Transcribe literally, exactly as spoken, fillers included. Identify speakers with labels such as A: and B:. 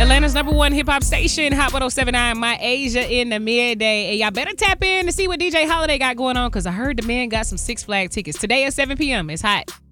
A: Atlanta's number one hip hop station, Hot one oh seven point nine, My Asia in the midday. And y'all better tap in to see what D J Holiday got going on, because I heard the man got some Six Flag tickets. Today at seven p.m. It's hot.